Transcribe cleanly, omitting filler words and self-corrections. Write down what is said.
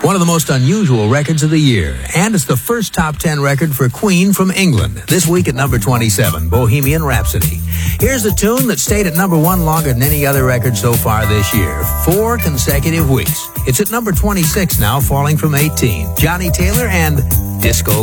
One of the most unusual records of the year, and it's the first top 10 record for Queen from England. This week at number 27, Bohemian Rhapsody. Here's a tune that stayed at number 1 longer than any other record so far this year. 4 consecutive weeks. It's at number 26 now, falling from 18. Johnny Taylor and Disco